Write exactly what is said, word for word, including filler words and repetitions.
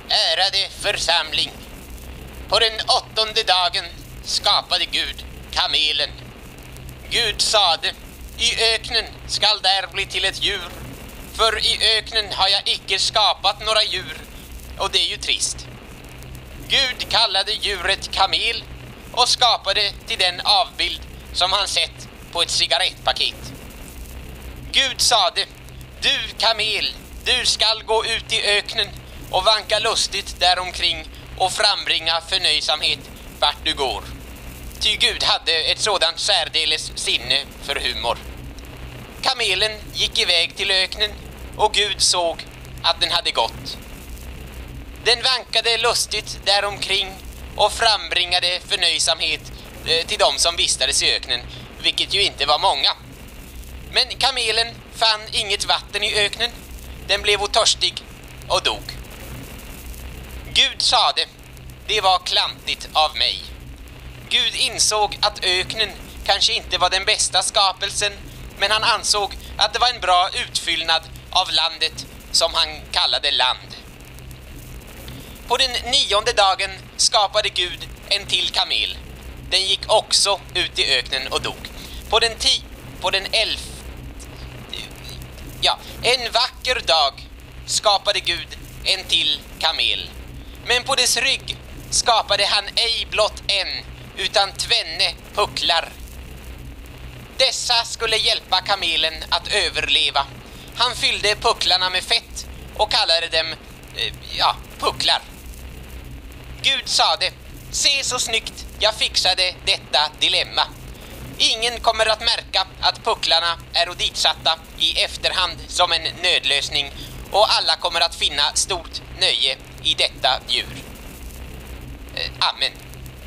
Ärade församling, på den åttonde dagen skapade Gud kamelen. Gud sade, i öknen skall där bli till ett djur, för i öknen har jag icke skapat några djur, och det är ju trist. Gud kallade djuret kamel och skapade till den avbild som han sett på ett cigarettpaket. Gud sade, du kamel, du skall gå ut i öknen och vanka lustigt däromkring och frambringa förnöjsamhet vart du går. Ty Gud hade ett sådant särdeles sinne för humor. Kamelen gick iväg till öknen och Gud såg att den hade gått. Den vankade lustigt däromkring och frambringade förnöjsamhet eh, till dem som vistades i öknen, vilket ju inte var många. Men kamelen fann inget vatten i öknen, den blev otörstig och dog. Gud sade, det var klantigt av mig. Gud insåg att öknen kanske inte var den bästa skapelsen, men han ansåg att det var en bra utfyllnad av landet som han kallade land. På den nionde dagen skapade Gud en till kamel. Den gick också ut i öknen och dog. På den ti, på den elf, ja, en vacker dag skapade Gud en till kamel. Men på dess rygg skapade han ej blott en, utan tvenne pucklar. Dessa skulle hjälpa kamelen att överleva. Han fyllde pucklarna med fett och kallade dem, eh, ja, pucklar. Gud sade, se så snyggt jag fixade detta dilemma. Ingen kommer att märka att pucklarna är ditsatta i efterhand som en nödlösning, och alla kommer att finna stort nöje i detta djur. Eh, amen.